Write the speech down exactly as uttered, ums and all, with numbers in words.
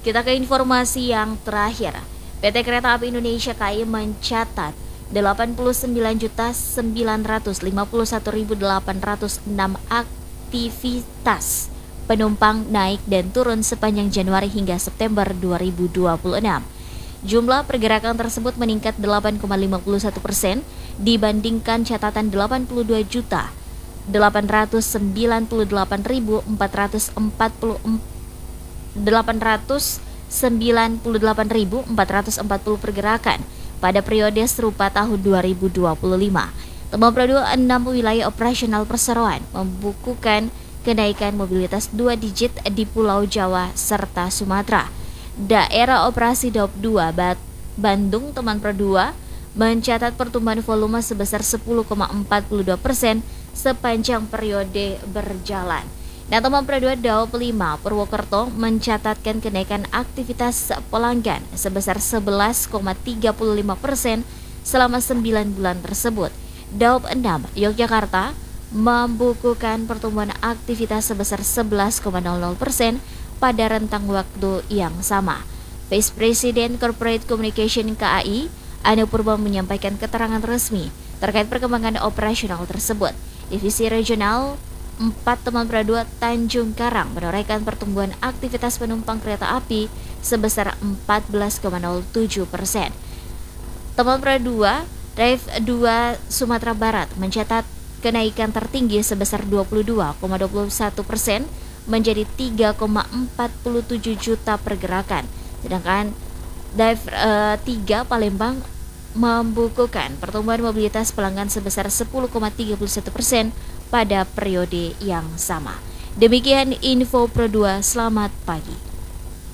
Kita ke informasi yang terakhir. P T Kereta Api Indonesia K A I mencatat delapan puluh sembilan juta sembilan ratus lima puluh satu ribu delapan ratus enam aktivitas penumpang naik dan turun sepanjang Januari hingga September dua ribu dua puluh enam. Jumlah pergerakan tersebut meningkat delapan koma lima puluh satu persen dibandingkan catatan delapan puluh dua juta delapan ratus sembilan puluh delapan ribu empat ratus empat puluh delapan ratus sembilan puluh delapan ribu empat ratus empat puluh pergerakan pada periode serupa tahun dua ribu dua puluh lima. Temuan produk enam wilayah operasional perseroan membukukan kenaikan mobilitas dua digit di Pulau Jawa serta Sumatera. Daerah operasi Daop dua Bandung Teman Pro dua mencatat pertumbuhan volume sebesar sepuluh koma empat puluh dua persen sepanjang periode berjalan. Nah, Teman Pro dua Daop lima Purwokerto mencatatkan kenaikan aktivitas pelanggan sebesar sebelas koma tiga puluh lima persen selama sembilan bulan tersebut. Daop enam Yogyakarta membukukan pertumbuhan aktivitas sebesar sebelas koma nol nol persen pada rentang waktu yang sama. Vice President Corporate Communication K A I, Anu Purba menyampaikan keterangan resmi terkait perkembangan operasional tersebut. Divisi Regional empat Teman Pro dua Tanjung Karang menorehkan pertumbuhan aktivitas penumpang kereta api sebesar empat belas koma nol tujuh persen. Teman Pro dua Drive dua Sumatera Barat mencatat kenaikan tertinggi sebesar dua puluh dua koma dua puluh satu persen menjadi tiga koma empat puluh tujuh juta pergerakan. Sedangkan Dive uh, tiga Palembang membukukan pertumbuhan mobilitas pelanggan sebesar sepuluh koma tiga puluh satu persen pada periode yang sama. Demikian info Pro dua, selamat pagi.